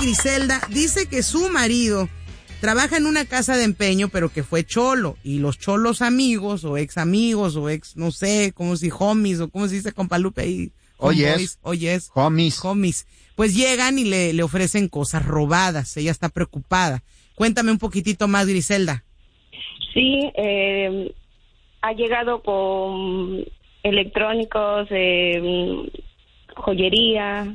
Griselda dice que su marido trabaja en una casa de empeño, pero que fue cholo, y los cholos amigos, o ex amigos, o ex, no sé, como si homies, o como se dice con Palupe ahí. Oyes, homies. Pues llegan y le ofrecen cosas robadas. Ella está preocupada. Cuéntame un poquitito más, Griselda. Sí, ha llegado con electrónicos, joyería,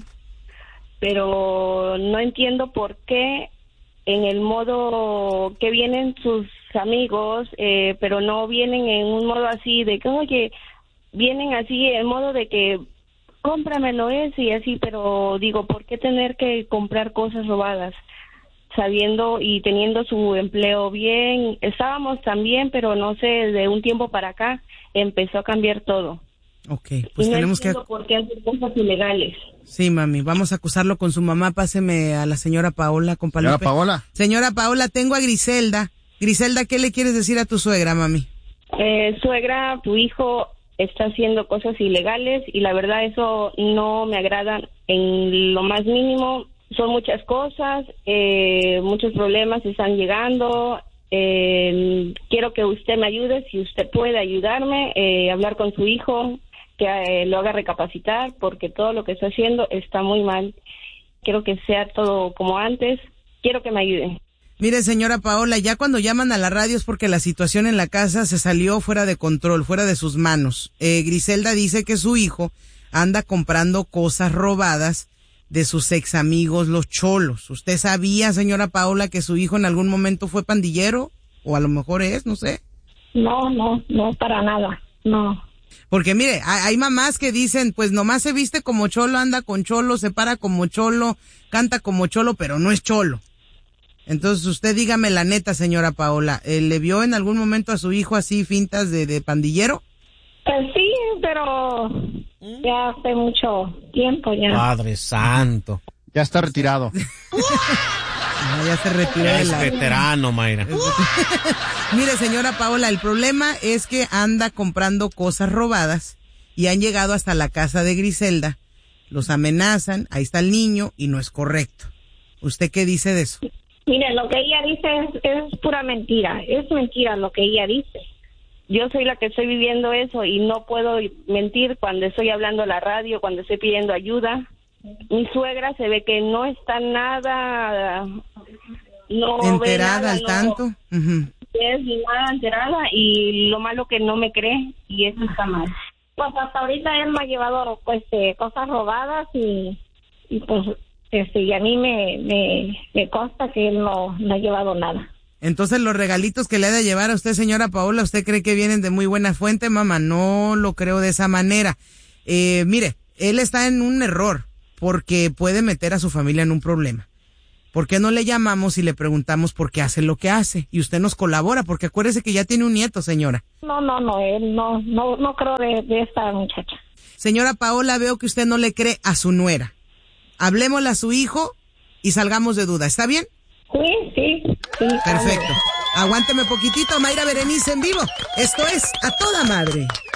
pero no entiendo por qué en el modo que vienen sus amigos, pero no vienen en un modo así de que, oye, vienen así en modo de que cómpramelo ese y así, pero digo, ¿por qué tener que comprar cosas robadas? Sabiendo y teniendo su empleo bien, estábamos también, pero no sé, de un tiempo para acá empezó a cambiar todo. Okay, pues y no tenemos entiendo por qué hacer cosas ilegales. Sí, mami, vamos a acusarlo con su mamá. Páseme a la señora Paola con Palupe. Señora Paola, tengo a Griselda. Griselda, ¿qué le quieres decir a tu suegra, mami? Suegra, tu hijo está haciendo cosas ilegales y la verdad eso no me agrada en lo más mínimo. Son muchas cosas, muchos problemas están llegando. Quiero que usted me ayude, si usted puede ayudarme, hablar con su hijo, que lo haga recapacitar, porque todo lo que está haciendo está muy mal. Quiero que sea todo como antes. Quiero que me ayuden. Mire, señora Paola, ya cuando llaman a la radio es porque la situación en la casa se salió fuera de control, fuera de sus manos. Griselda dice que su hijo anda comprando cosas robadas de sus ex amigos, los cholos. ¿Usted sabía, señora Paola, que su hijo en algún momento fue pandillero? O a lo mejor es, no sé. No, para nada, no. Porque mire, hay mamás que dicen, pues nomás se viste como cholo, anda con cholo, se para como cholo, canta como cholo, pero no es cholo. Entonces usted dígame la neta, señora Paola, ¿le vio en algún momento a su hijo así fintas de pandillero? Sí, pero ya hace mucho tiempo ya. Padre Santo. Ya está retirado. Ya se retiró. Es veterano, Mayra. Mire, señora Paola, el problema es que anda comprando cosas robadas y han llegado hasta la casa de Griselda, los amenazan, ahí está el niño y no es correcto. ¿Usted qué dice de eso? Mire, lo que ella dice es pura mentira, es mentira lo que ella dice. Yo soy la que estoy viviendo eso y no puedo mentir cuando estoy hablando a la radio, cuando estoy pidiendo ayuda. Mi suegra se ve que no está nada, no enterada ve nada, al tanto. Es ni nada enterada y lo malo que no me cree y eso está mal. Pues hasta ahorita él me ha llevado cosas robadas y pues y a mí me consta que él no ha llevado nada. Entonces los regalitos que le ha de llevar a usted, señora Paola, ¿usted cree que vienen de muy buena fuente, mamá? No lo creo de esa manera. Mire, él está en un error porque puede meter a su familia en un problema. ¿Por qué no le llamamos y le preguntamos por qué hace lo que hace? Y usted nos colabora, porque acuérdese que ya tiene un nieto, señora. No, él no creo de esta muchacha. Señora Paola, veo que usted no le cree a su nuera. Hablemosle a su hijo y salgamos de duda, ¿está bien? Sí. Perfecto. Aguánteme poquitito, Mayra Berenice en vivo. Esto es A Toda Madre.